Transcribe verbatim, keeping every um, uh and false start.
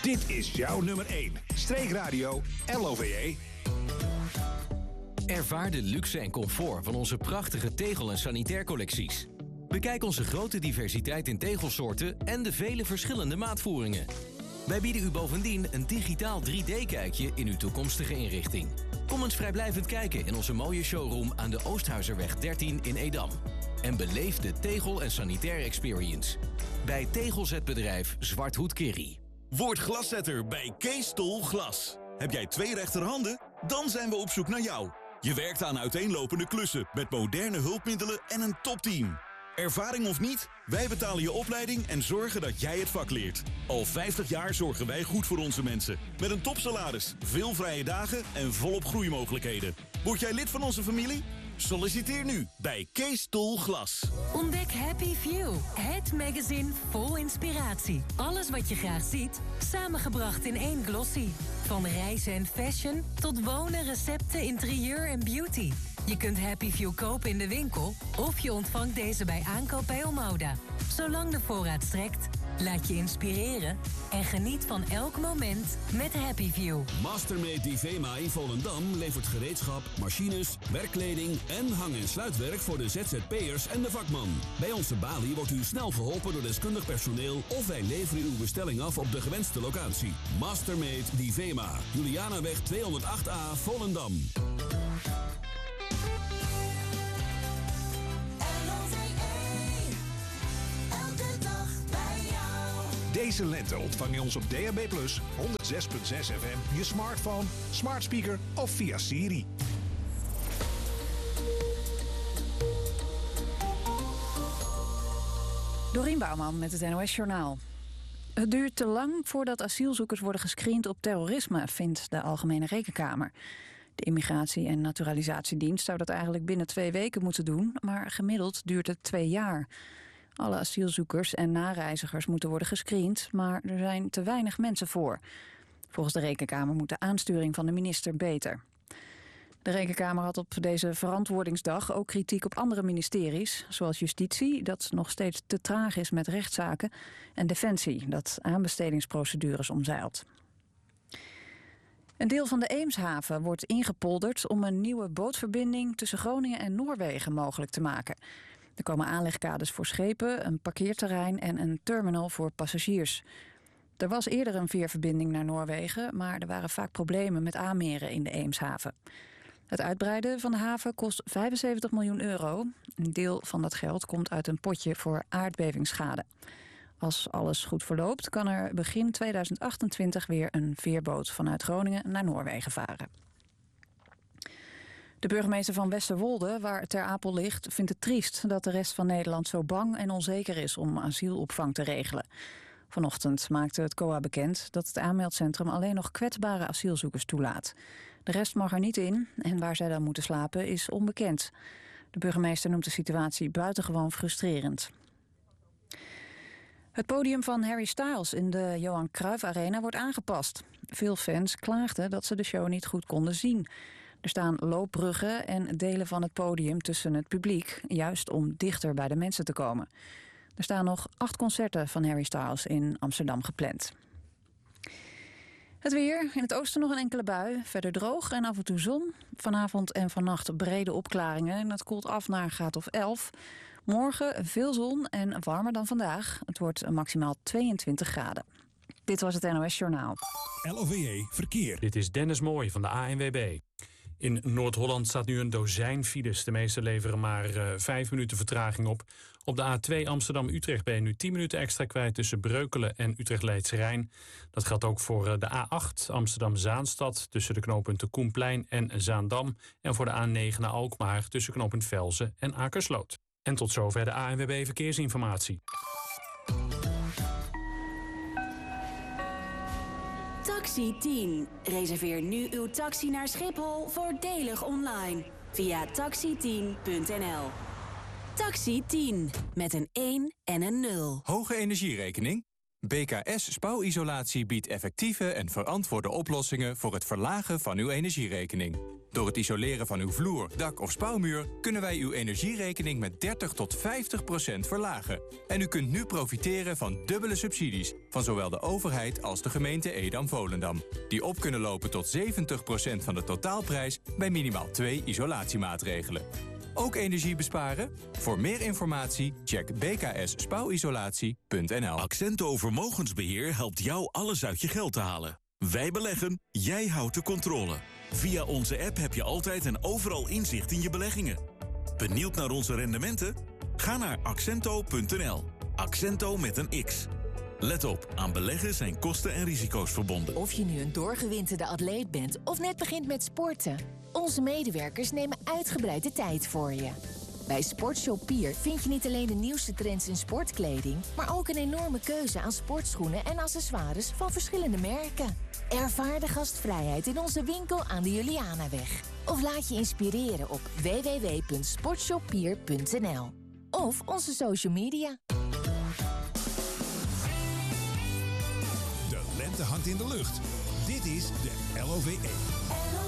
Dit is jouw nummer één. Streekradio L O V E. Ervaar de luxe en comfort van onze prachtige tegel- en sanitaircollecties. Bekijk onze grote diversiteit in tegelsoorten en de vele verschillende maatvoeringen. Wij bieden u bovendien een digitaal drie D-kijkje in uw toekomstige inrichting. Kom eens vrijblijvend kijken in onze mooie showroom aan de Oosthuizerweg dertien in Edam. En beleef de tegel- en sanitair experience. Bij tegelzetbedrijf Zwarthoed Kerry. Word glaszetter bij Kees Tol Glas. Heb jij twee rechterhanden? Dan zijn we op zoek naar jou. Je werkt aan uiteenlopende klussen met moderne hulpmiddelen en een topteam. Ervaring of niet, wij betalen je opleiding en zorgen dat jij het vak leert. Al vijftig jaar zorgen wij goed voor onze mensen. Met een topsalaris, veel vrije dagen en volop groeimogelijkheden. Word jij lid van onze familie? Solliciteer nu bij Kees Tol Glas. Ontdek Happy View, het magazine vol inspiratie. Alles wat je graag ziet, samengebracht in één glossy. Van reizen en fashion tot wonen, recepten, interieur en beauty. Je kunt Happy View kopen in de winkel of je ontvangt deze bij aankoop bij Omoda. Zolang de voorraad strekt, laat je inspireren en geniet van elk moment met Happy View. Mastermade Divema in Volendam levert gereedschap, machines, werkkleding en hang- en sluitwerk voor de Z Z P'ers en de vakman. Bij onze balie wordt u snel geholpen door deskundig personeel of wij leveren uw bestelling af op de gewenste locatie. Mastermade Divema, Julianaweg tweehonderdacht A, Volendam. Deze lente ontvang je ons op D A B plus, honderdzes komma zes F M, je smartphone, smart speaker of via Siri. Dorien Bouwman met het N O S-journaal. Het duurt te lang voordat asielzoekers worden gescreend op terrorisme, vindt de Algemene Rekenkamer. De Immigratie- en Naturalisatiedienst zou dat eigenlijk binnen twee weken moeten doen, maar gemiddeld duurt het twee jaar. Alle asielzoekers en nareizigers moeten worden gescreend, maar er zijn te weinig mensen voor. Volgens de Rekenkamer moet de aansturing van de minister beter. De Rekenkamer had op deze verantwoordingsdag ook kritiek op andere ministeries, zoals Justitie, dat nog steeds te traag is met rechtszaken, en Defensie, dat aanbestedingsprocedures omzeilt. Een deel van de Eemshaven wordt ingepolderd om een nieuwe bootverbinding tussen Groningen en Noorwegen mogelijk te maken. Er komen aanlegkades voor schepen, een parkeerterrein en een terminal voor passagiers. Er was eerder een veerverbinding naar Noorwegen, maar er waren vaak problemen met aanmeren in de Eemshaven. Het uitbreiden van de haven kost vijfenzeventig miljoen euro. Een deel van dat geld komt uit een potje voor aardbevingsschade. Als alles goed verloopt, kan er begin tweeduizend achtentwintig weer een veerboot vanuit Groningen naar Noorwegen varen. De burgemeester van Westerwolde, waar Ter Apel ligt, vindt het triest dat de rest van Nederland zo bang en onzeker is om asielopvang te regelen. Vanochtend maakte het C O A bekend dat het aanmeldcentrum alleen nog kwetsbare asielzoekers toelaat. De rest mag er niet in en waar zij dan moeten slapen is onbekend. De burgemeester noemt de situatie buitengewoon frustrerend. Het podium van Harry Styles in de Johan Cruijff Arena wordt aangepast. Veel fans klaagden dat ze de show niet goed konden zien. Er staan loopbruggen en delen van het podium tussen het publiek, juist om dichter bij de mensen te komen. Er staan nog acht concerten van Harry Styles in Amsterdam gepland. Het weer, in het oosten nog een enkele bui, verder droog en af en toe zon. Vanavond en vannacht brede opklaringen en het koelt af naar een graad of elf. Morgen veel zon en warmer dan vandaag. Het wordt maximaal tweeëntwintig graden. Dit was het N O S-journaal. L O V E Verkeer. Dit is Dennis Mooij van de A N W B. In Noord-Holland staat nu een dozijn files. De meeste leveren maar uh, vijf minuten vertraging op. Op de A twee Amsterdam-Utrecht ben je nu tien minuten extra kwijt tussen Breukelen en Utrecht-Leidse Rijn. Dat geldt ook voor uh, de A acht Amsterdam-Zaanstad tussen de knooppunten Koenplein en Zaandam. En voor de A negen naar Alkmaar tussen knooppunt Velzen en Akersloot. En tot zover de A N W B Verkeersinformatie. Taxi tien. Reserveer nu uw taxi naar Schiphol voordelig online via taxi tien punt n l. Taxi tien met een één en een nul. Hoge energierekening? B K S Spouwisolatie biedt effectieve en verantwoorde oplossingen voor het verlagen van uw energierekening. Door het isoleren van uw vloer, dak of spouwmuur kunnen wij uw energierekening met dertig tot vijftig procent verlagen. En u kunt nu profiteren van dubbele subsidies van zowel de overheid als de gemeente Edam-Volendam. Die op kunnen lopen tot zeventig procent van de totaalprijs bij minimaal twee isolatiemaatregelen. Ook energie besparen? Voor meer informatie check b k s spouwisolatie punt n l. Accento Vermogensbeheer helpt jou alles uit je geld te halen. Wij beleggen, jij houdt de controle. Via onze app heb je altijd en overal inzicht in je beleggingen. Benieuwd naar onze rendementen? Ga naar accento punt n l. Accento met een X. Let op, aan beleggen zijn kosten en risico's verbonden. Of je nu een doorgewinterde atleet bent of net begint met sporten. Onze medewerkers nemen uitgebreid de tijd voor je. Bij Sportshop Pier vind je niet alleen de nieuwste trends in sportkleding, maar ook een enorme keuze aan sportschoenen en accessoires van verschillende merken. Ervaar de gastvrijheid in onze winkel aan de Julianaweg. Of laat je inspireren op w w w punt sportshoppier punt n l. Of onze social media. De lente hangt in de lucht. Dit is de L O V E.